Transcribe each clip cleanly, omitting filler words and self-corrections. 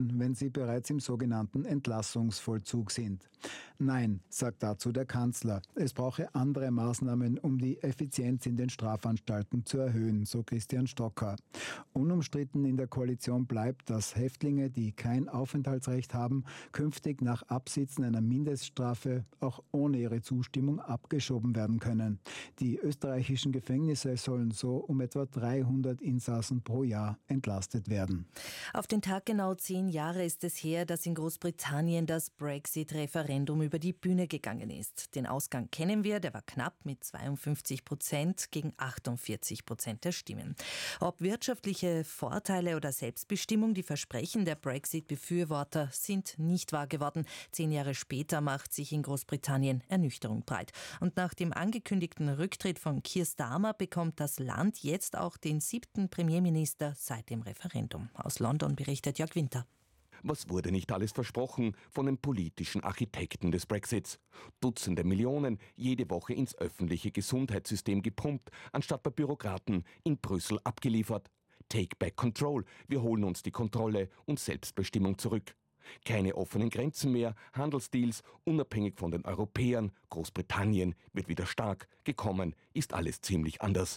wenn sie bereits im sogenannten Entlassungsvollzug sind. Nein, sagt dazu der Kanzler. Es brauche andere Maßnahmen, um die Effizienz in den Strafanstalten zu erhöhen, so Christian Stocker. Unumstritten in der Koalition bleibt, dass Häftlinge, die kein Aufenthaltsrecht haben, künftig nach Absitzen einer Mindeststrafe auch ohne ihre Zustimmung abgeschoben werden können. Die österreichischen Gefängnisse sollen so um etwa 300 Insassen pro Jahr entlastet werden. Auf den Tag genau 10 Jahre ist es her, dass in Großbritannien das Brexit-Referendum über die Bühne gegangen ist. Den Ausgang kennen wir, der war knapp mit 52% gegen 48% der Stimmen. Ob wirtschaftliche Vorteile oder Selbstbestimmung, die Versprechen der Brexit-Befürworter sind nicht wahr geworden. 10 Jahre später macht sich in Großbritannien Ernüchterung breit. Und nach dem angekündigten Rücktritt von Keir Starmer bekommt das Land jetzt auch den 7. Premierminister seit dem Referendum. Aus London berichtet Jörg Winter. Was wurde nicht alles versprochen von den politischen Architekten des Brexits? Dutzende Millionen jede Woche ins öffentliche Gesundheitssystem gepumpt, anstatt bei Bürokraten in Brüssel abgeliefert. Take back control, wir holen uns die Kontrolle und Selbstbestimmung zurück. Keine offenen Grenzen mehr, Handelsdeals, unabhängig von den Europäern. Großbritannien wird wieder stark. Gekommen ist alles ziemlich anders.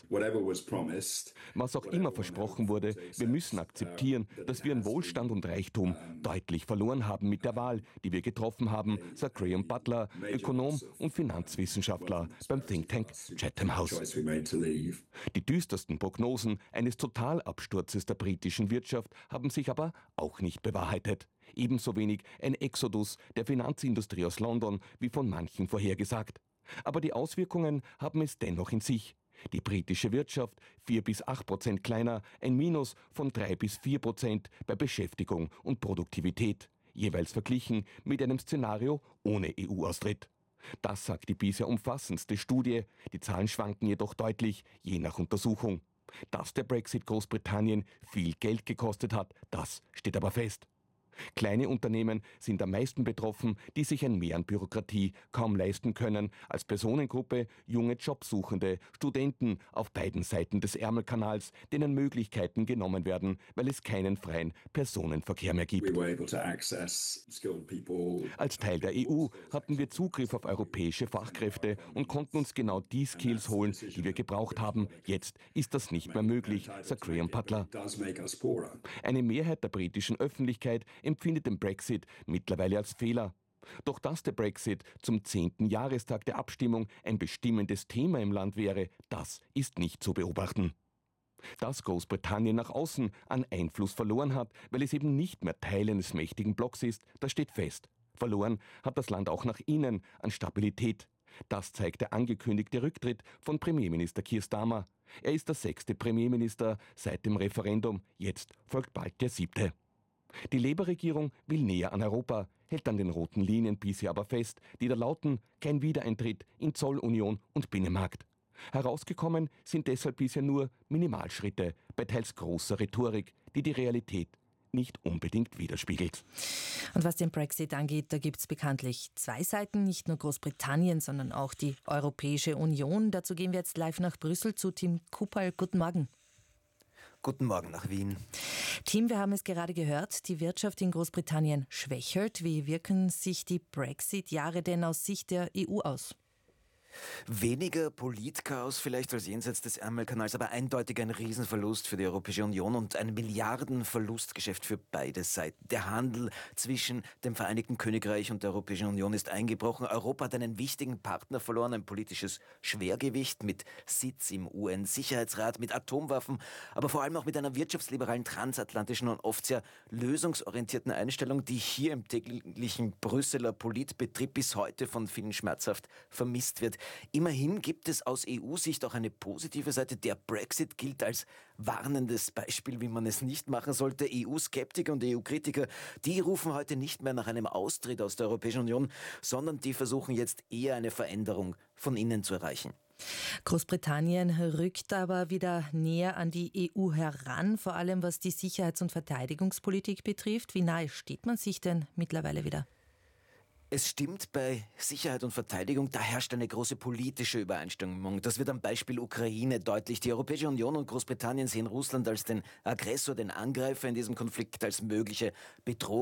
Was auch immer versprochen wurde, wir müssen akzeptieren, dass wir an Wohlstand und Reichtum deutlich verloren haben mit der Wahl, die wir getroffen haben, sagt Graham Butler, Ökonom und Finanzwissenschaftler beim Think Tank Chatham House. Die düstersten Prognosen eines Totalabsturzes der britischen Wirtschaft haben sich aber auch nicht bewahrheitet. Ebenso wenig ein Exodus der Finanzindustrie aus London wie von manchen vorhergesagt. Aber die Auswirkungen haben es dennoch in sich. Die britische Wirtschaft 4-8% kleiner, ein Minus von 3-4% bei Beschäftigung und Produktivität, jeweils verglichen mit einem Szenario ohne EU-Austritt. Das sagt die bisher umfassendste Studie, die Zahlen schwanken jedoch deutlich, je nach Untersuchung. Dass der Brexit Großbritannien viel Geld gekostet hat, das steht aber fest. Kleine Unternehmen sind am meisten betroffen, die sich ein Mehr an Bürokratie kaum leisten können, als Personengruppe junge Jobsuchende, Studenten auf beiden Seiten des Ärmelkanals, denen Möglichkeiten genommen werden, weil es keinen freien Personenverkehr mehr gibt. Als Teil der EU hatten wir Zugriff auf europäische Fachkräfte und konnten uns genau die Skills holen, die wir gebraucht haben. Jetzt ist das nicht mehr möglich, sagt Graham Butler. Eine Mehrheit der britischen Öffentlichkeit empfindet den Brexit mittlerweile als Fehler. Doch dass der Brexit zum 10. Jahrestag der Abstimmung ein bestimmendes Thema im Land wäre, das ist nicht zu beobachten. Dass Großbritannien nach außen an Einfluss verloren hat, weil es eben nicht mehr Teil eines mächtigen Blocks ist, das steht fest. Verloren hat das Land auch nach innen an Stabilität. Das zeigt der angekündigte Rücktritt von Premierminister Keir Starmer. Er ist der 6. Premierminister seit dem Referendum, jetzt folgt bald der 7. Die Labour-Regierung will näher an Europa, hält an den roten Linien bisher aber fest, die da lauten: kein Wiedereintritt in Zollunion und Binnenmarkt. Herausgekommen sind deshalb bisher nur Minimalschritte bei teils großer Rhetorik, die die Realität nicht unbedingt widerspiegelt. Und was den Brexit angeht, da gibt es bekanntlich 2 Seiten, nicht nur Großbritannien, sondern auch die Europäische Union. Dazu gehen wir jetzt live nach Brüssel zu Tim Kupal. Guten Morgen. Guten Morgen nach Wien. Tim, wir haben es gerade gehört, die Wirtschaft in Großbritannien schwächelt. Wie wirken sich die Brexit-Jahre denn aus Sicht der EU aus? Weniger Politchaos vielleicht als jenseits des Ärmelkanals, aber eindeutig ein Riesenverlust für die Europäische Union und ein Milliardenverlustgeschäft für beide Seiten. Der Handel zwischen dem Vereinigten Königreich und der Europäischen Union ist eingebrochen. Europa hat einen wichtigen Partner verloren, ein politisches Schwergewicht mit Sitz im UN-Sicherheitsrat, mit Atomwaffen, aber vor allem auch mit einer wirtschaftsliberalen, transatlantischen und oft sehr lösungsorientierten Einstellung, die hier im täglichen Brüsseler Politbetrieb bis heute von vielen schmerzhaft vermisst wird. Immerhin gibt es aus EU-Sicht auch eine positive Seite. Der Brexit gilt als warnendes Beispiel, wie man es nicht machen sollte. EU-Skeptiker und EU-Kritiker, die rufen heute nicht mehr nach einem Austritt aus der Europäischen Union, sondern die versuchen jetzt eher eine Veränderung von innen zu erreichen. Großbritannien rückt aber wieder näher an die EU heran, vor allem was die Sicherheits- und Verteidigungspolitik betrifft. Wie nahe steht man sich denn mittlerweile wieder? Es stimmt, bei Sicherheit und Verteidigung, da herrscht eine große politische Übereinstimmung. Das wird am Beispiel Ukraine deutlich. Die Europäische Union und Großbritannien sehen Russland als den Aggressor, den Angreifer in diesem Konflikt, als mögliche Bedrohung.